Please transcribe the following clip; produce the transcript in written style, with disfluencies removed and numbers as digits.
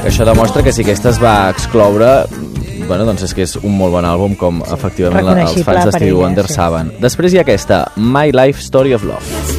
Això demostra que si aquesta es va excloure, bueno, doncs és que és un molt bon àlbum, com efectivament els fans de Stevie Wonder saben. Després hi ha aquesta, My Life Story of Love.